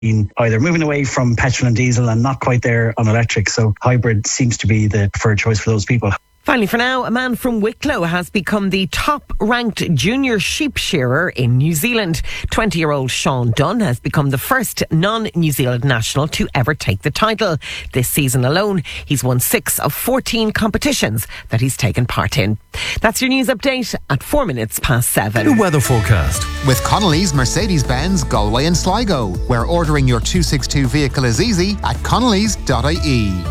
either moving away from petrol and diesel and not quite there on electric. So hybrid seems to be the preferred choice for those people. Finally, for now, a man from Wicklow has become the top-ranked junior sheep shearer in New Zealand. 20-year-old Sean Dunn has become the first non-New Zealand national to ever take the title. This season alone, he's won 6 of 14 competitions that he's taken part in. That's your news update at 4 minutes past 7. The weather forecast. With Connolly's Mercedes-Benz, Galway and Sligo, where ordering your 262 vehicle is easy at connellys.ie.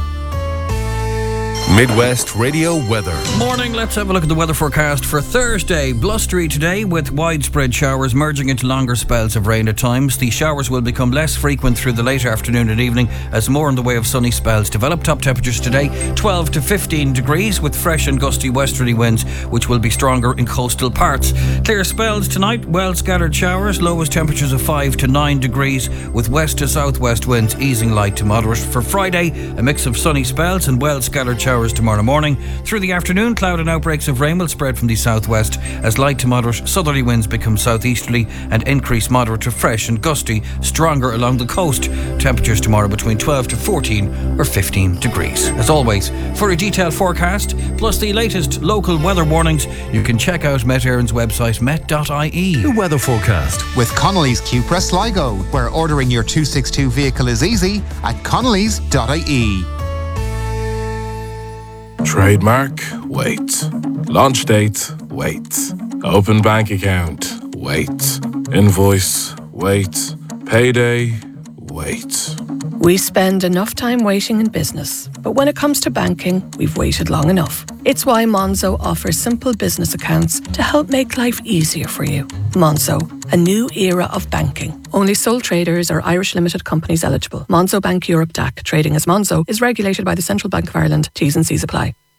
Midwest Radio Weather. Morning, let's have a look at the weather forecast for Thursday. Blustery today with widespread showers merging into longer spells of rain at times. The showers will become less frequent through the late afternoon and evening as more in the way of sunny spells develop. Top temperatures today 12 to 15 degrees with fresh and gusty westerly winds which will be stronger in coastal parts. Clear spells tonight, well scattered showers, lowest temperatures of 5 to 9 degrees with west to southwest winds easing light to moderate. For Friday, a mix of sunny spells and well scattered showers tomorrow morning. Through the afternoon, cloud and outbreaks of rain will spread from the southwest as light to moderate southerly winds become southeasterly and increase moderate to fresh and gusty, stronger along the coast. Temperatures tomorrow between 12 to 14 or 15 degrees. As always, for a detailed forecast plus the latest local weather warnings, you can check out Met Éireann's website met.ie. The weather forecast. With Connolly's Cupra Sligo, where ordering your 262 vehicle is easy at connellys.ie. Trademark, wait. Launch date, wait. Open bank account, wait. Invoice, wait. Payday, wait. We spend enough time waiting in business, but when it comes to banking, we've waited long enough. It's why Monzo offers simple business accounts to help make life easier for you. Monzo, a new era of banking. Only sole traders or Irish limited companies eligible. Monzo Bank Europe DAC, trading as Monzo, is regulated by the Central Bank of Ireland. T's and C's apply.